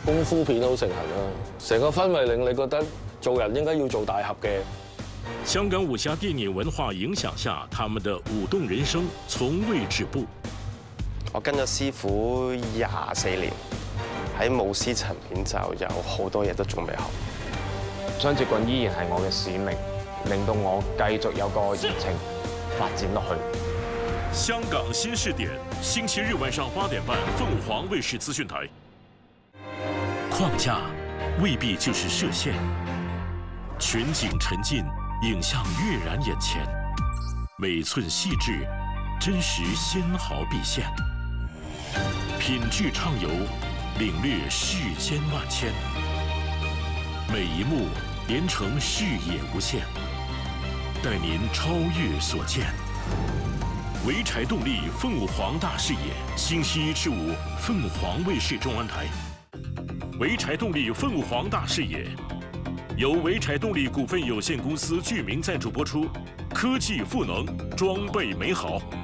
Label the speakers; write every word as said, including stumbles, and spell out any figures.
Speaker 1: 功夫片好盛行啊，成個氛圍令你覺得做人應該要做大俠嘅。
Speaker 2: 香港武俠電影文化影響下，他們的舞動人生從未止步。
Speaker 3: 我跟咗師傅廿四年，喺武師層面就有好多嘢都仲未學。
Speaker 4: 雙截棍依然係我嘅使命，令到我繼續有個熱情發展落去。
Speaker 2: 香港新視點，星期日晚上八點半，鳳凰衛視資訊台。框架未必就是設限，全景沉浸，影像躍然眼前，每寸細緻，真實纖毫畢現，品質暢遊，領略世間萬千，每一幕連成視野無限，帶您超越所見。濰柴動力鳳凰大視野，星期一至五，鳳凰衛視中文台。濰柴動力鳳凰大視野，由濰柴動力股份有限公司具名贊助播出，科技賦能，裝備美好。